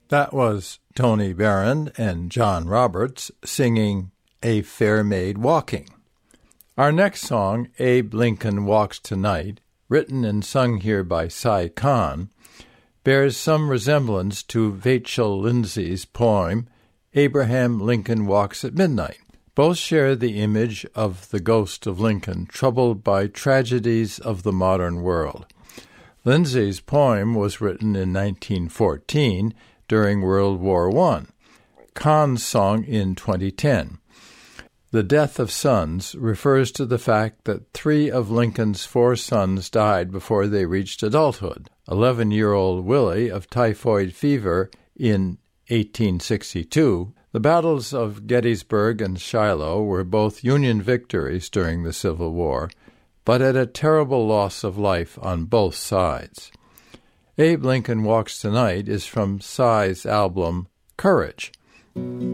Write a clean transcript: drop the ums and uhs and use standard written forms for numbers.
That was Tony Barron and John Roberts singing A Fair Maid Walking. Our next song, Abe Lincoln Walks Tonight, written and sung here by Cy Kahn, bears some resemblance to Vachel Lindsay's poem, Abraham Lincoln Walks at Midnight. Both share the image of the ghost of Lincoln, troubled by tragedies of the modern world. Lindsay's poem was written in 1914 during World War I. Kahn's song in 2010. The death of sons refers to the fact that 3 of Lincoln's 4 sons died before they reached adulthood. 11-year-old Willie of typhoid fever in 1862. The battles of Gettysburg and Shiloh were both Union victories during the Civil War, but at a terrible loss of life on both sides. Abe Lincoln Walks Tonight is from Cy's album Courage.